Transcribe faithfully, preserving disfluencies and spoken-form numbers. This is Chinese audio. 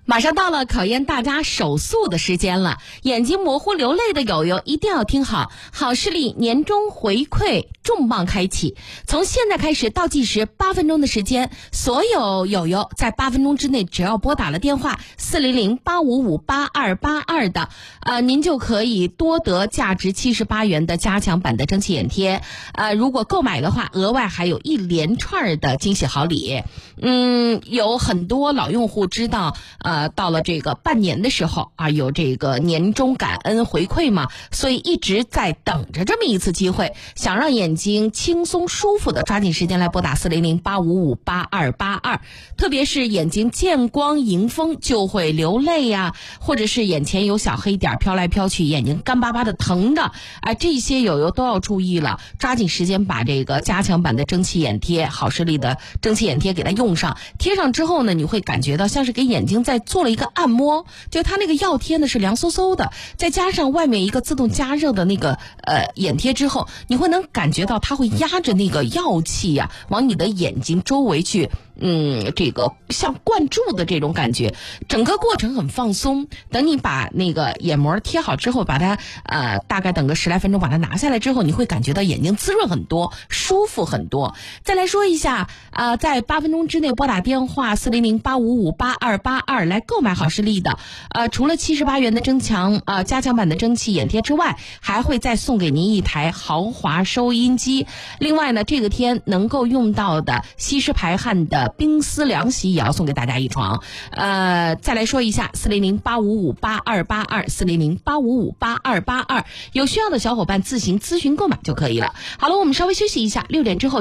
马上到了考验大家手速的时间了，眼睛模糊流泪的友友一定要听好，好视力年终回馈重磅开启，从现在开始倒计时八分钟的时间，所有友友在八分钟之内只要拨打了电话四零零八五五八二八二的，呃，您就可以多得价值七十八元的加强版的蒸汽眼贴，呃，如果购买的话，额外还有一连串的惊喜好礼。嗯，有很多老用户知道，呃，到了这个半年的时候啊，有这个年终感恩回馈嘛，所以一直在等着这么一次机会，想让眼睛轻松舒服的抓紧时间来拨打四零零八五五八二八二，特别是眼睛见光迎风就会流泪呀、啊，或者是眼前有小黑点飘来飘去，眼睛干巴巴的疼的，啊，这些友友都要注意了，抓紧时间把这个加强版的蒸汽眼贴，好视力的蒸汽眼贴给它用上，贴上之后呢，你会感觉到像是给眼睛在做了一个按摩，就它那个药贴呢是凉飕飕的，再加上外面一个自动加热的那个呃眼贴之后，你会能感觉到它会压着那个药气呀、啊，往你的眼睛周围去，嗯，这个像灌注的这种感觉，整个过程很放松。等你把那个眼膜贴好之后，把它呃大概等个十来分钟把它拿下来之后，你会感觉到眼睛滋润很多，舒服很多。再来说一下，呃，在八分钟之内拨打电话四零零八五五八二八二来购买好视力的，呃，除了七十八元的增强呃加强版的蒸汽眼贴之外，还会再送给您一台豪华收音机。另外呢，这个天能够用到的吸湿排汗的冰丝凉席也要送给大家一床。呃，再来说一下四零零八五五八二八二 四零零八五五八二八二，有需要的小伙伴自行咨询购买就可以了。好了，我们稍微休息一下，六点之后